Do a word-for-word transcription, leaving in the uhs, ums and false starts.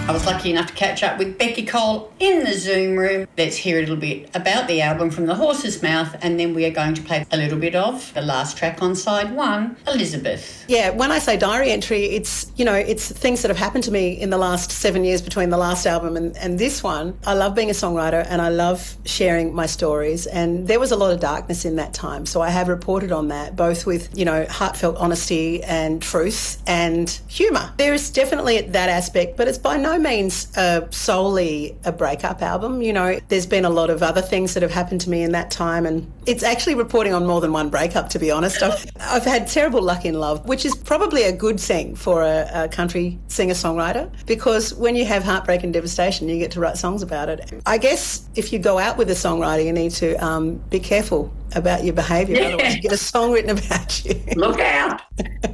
I was lucky enough to catch up with Becky Cole in the Zoom room. Let's hear a little bit about the album from the horse's mouth, and then we are going to play a little bit of the last track on side one, Elizabeth. Yeah, when I say diary entry, it's, you know, it's things that have happened to me in the last seven years between the last album and, and this one. I love being a songwriter and I love sharing my stories, and there was a lot of darkness in that time. So I have reported on that, both with, you know, heartfelt honesty and truth and humour. There is definitely that aspect, but it's by no means uh, solely a breakup album. You know, there's been a lot of other things that have happened to me in that time, and it's actually reporting on more than one breakup, to be honest. I've, I've had terrible luck in love, which is probably a good thing for a, a country singer-songwriter, because when you have heartbreak and devastation, you get to write songs about it. I guess if you go out with a songwriter, you need to um, be careful about your behaviour, Yeah. otherwise you get a song written about you. Look out.